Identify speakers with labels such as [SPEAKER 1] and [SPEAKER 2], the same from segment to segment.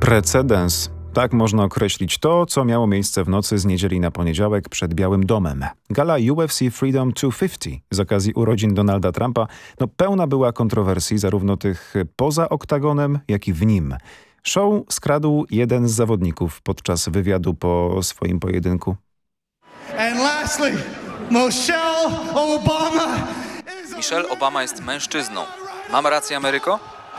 [SPEAKER 1] Precedens. Tak można określić to, co miało miejsce w nocy z niedzieli na poniedziałek przed Białym Domem. Gala UFC Freedom 250 z okazji urodzin Donalda Trumpa pełna była kontrowersji, zarówno tych poza oktagonem, jak i w nim. Show skradł jeden z zawodników podczas wywiadu po swoim pojedynku.
[SPEAKER 2] And lastly,
[SPEAKER 3] Michelle Obama jest mężczyzną. Mam rację, Ameryko?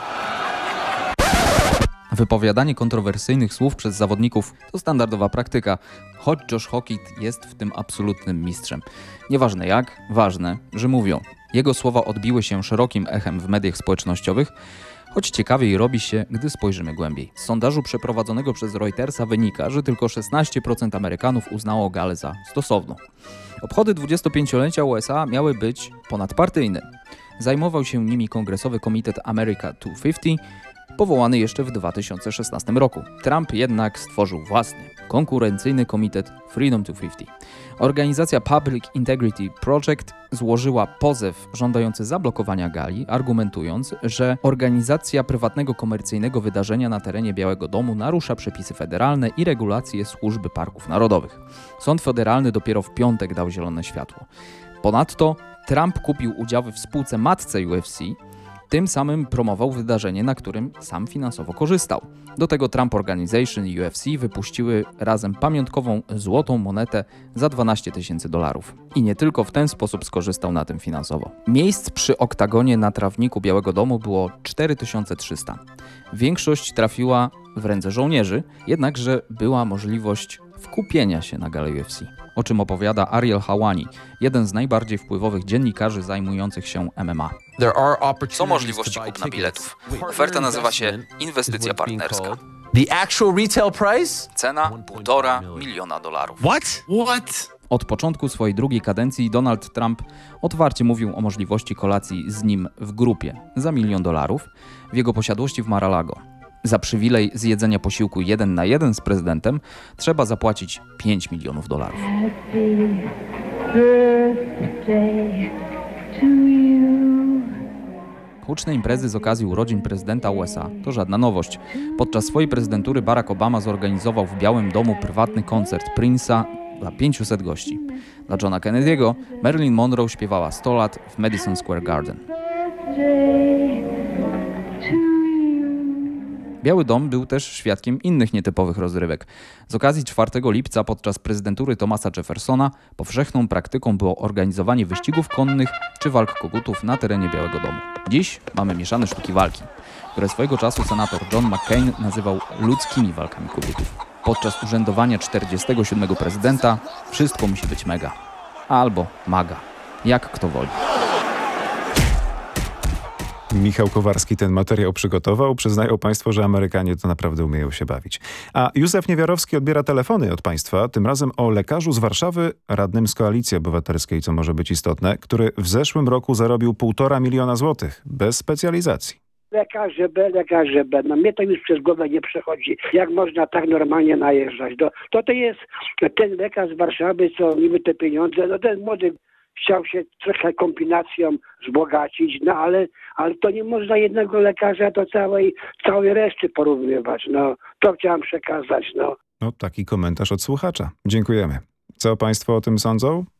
[SPEAKER 3] Wypowiadanie kontrowersyjnych słów przez zawodników to standardowa praktyka, choć Josh Hockett jest w tym absolutnym mistrzem. Nieważne jak, ważne, że mówią. Jego słowa odbiły się szerokim echem w mediach społecznościowych, choć ciekawiej robi się, gdy spojrzymy głębiej. Z sondażu przeprowadzonego przez Reutersa wynika, że tylko 16% Amerykanów uznało galę za stosowną. Obchody 25-lecia USA miały być ponadpartyjne. Zajmował się nimi Kongresowy Komitet America 250, powołany jeszcze w 2016 roku. Trump jednak stworzył własny, konkurencyjny komitet Freedom 250. Organizacja Public Integrity Project złożyła pozew żądający zablokowania gali, argumentując, że organizacja prywatnego komercyjnego wydarzenia na terenie Białego Domu narusza przepisy federalne i regulacje służby parków narodowych. Sąd federalny dopiero w piątek dał zielone światło. Ponadto Trump kupił udziały w spółce matce UFC, tym samym promował wydarzenie, na którym sam finansowo korzystał. Do tego Trump Organization i UFC wypuściły razem pamiątkową złotą monetę za $12,000. I nie tylko w ten sposób skorzystał na tym finansowo. Miejsc przy oktagonie na trawniku Białego Domu było 4300. Większość trafiła w ręce żołnierzy, jednakże była możliwość wkupienia się na galę UFC. O czym opowiada Ariel Hawani, jeden z najbardziej wpływowych dziennikarzy zajmujących się MMA. Są możliwości kupna biletów. Oferta nazywa się inwestycja partnerska.
[SPEAKER 4] The actual retail price?
[SPEAKER 3] Cena $1,5 miliona.
[SPEAKER 4] What?
[SPEAKER 3] Od początku swojej drugiej kadencji Donald Trump otwarcie mówił o możliwości kolacji z nim w grupie za $1 milion w jego posiadłości w Mar-a-Lago. Za przywilej zjedzenia posiłku 1 na 1 z prezydentem trzeba zapłacić $5 milionów. Huczne imprezy z okazji urodzin prezydenta USA to żadna nowość. Podczas swojej prezydentury Barack Obama zorganizował w Białym Domu prywatny koncert Prince'a dla 500 gości. Dla Johna Kennedy'ego Marilyn Monroe śpiewała 100 lat w Madison Square Garden. Biały Dom był też świadkiem innych nietypowych rozrywek. Z okazji 4 lipca podczas prezydentury Thomasa Jeffersona powszechną praktyką było organizowanie wyścigów konnych czy walk kogutów na terenie Białego Domu. Dziś mamy mieszane sztuki walki, które swojego czasu senator John McCain nazywał ludzkimi walkami kogutów. Podczas urzędowania 47 prezydenta wszystko musi być mega. Albo maga. Jak kto woli.
[SPEAKER 1] Michał Kowarski ten materiał przygotował. Przyznają państwo, że Amerykanie to naprawdę umieją się bawić. A Józef Niewiarowski odbiera telefony od państwa, tym razem o lekarzu z Warszawy, radnym z Koalicji Obywatelskiej, co może być istotne, który w zeszłym roku zarobił $1,5 miliona bez specjalizacji.
[SPEAKER 5] Lekarze B. No mnie to już przez głowę nie przechodzi. Jak można tak normalnie najeżdżać? To jest ten lekarz z Warszawy, co niby te pieniądze, no ten młody chciał się trochę kombinacją wzbogacić, no ale to nie można jednego lekarza do całej reszty porównywać. No to chciałem przekazać. No
[SPEAKER 1] taki komentarz od słuchacza. Dziękujemy. Co państwo o tym sądzą?